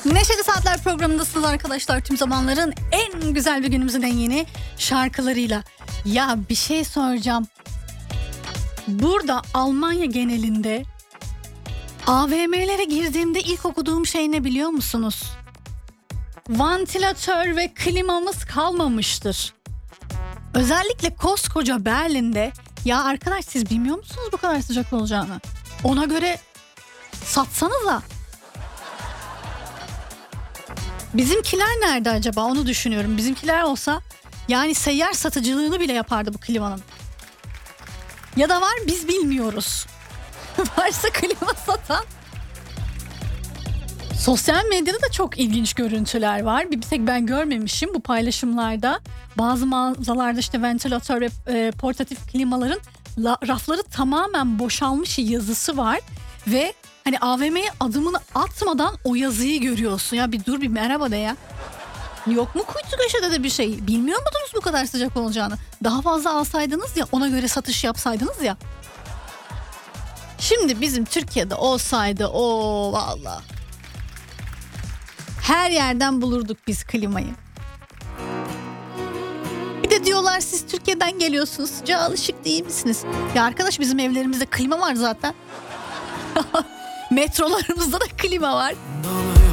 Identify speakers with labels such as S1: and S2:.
S1: Neşeli Saatler programındasınız arkadaşlar. Tüm zamanların en güzel bir günümüzün en yeni şarkılarıyla. Ya bir şey soracağım. Burada Almanya genelinde AVM'lere girdiğimde ilk okuduğum şey ne biliyor musunuz? Vantilatör ve klimamız kalmamıştır. Özellikle koskoca Berlin'de. Ya arkadaş, siz bilmiyor musunuz bu kadar sıcak olacağını? Ona göre satsanıza. Bizimkiler nerede acaba, onu düşünüyorum. Bizimkiler olsa yani seyyar satıcılığını bile yapardı bu klimanın. Ya da var, biz bilmiyoruz. Varsa klima satan. Sosyal medyada da çok ilginç görüntüler var. Bir tek ben görmemişim bu paylaşımlarda. Bazı mağazalarda işte ventilatör ve portatif klimaların rafları tamamen boşalmış yazısı var. Ve hani AVM'ye adımını atmadan o yazıyı görüyorsun. Ya bir dur, bir merhaba de ya. Yok mu kuytu köşede de bir şey? Bilmiyor muydunuz bu kadar sıcak olacağını? Daha fazla alsaydınız ya, ona göre satış yapsaydınız ya. Şimdi bizim Türkiye'de olsaydı valla her yerden bulurduk biz klimayı. Bir de diyorlar siz Türkiye'den geliyorsunuz, sıcağa alışık değil misiniz? Ya arkadaş, bizim evlerimizde klima var zaten. Metrolarımızda da klima var.